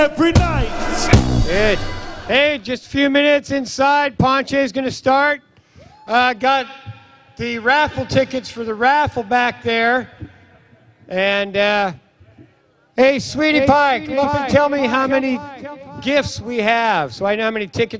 every night. Good. Hey, just a few minutes inside. Ponche's going to start. Got the raffle tickets for the raffle back there. And, hey, Sweetie Pie, come up and tell me how many gifts we have so I know how many tickets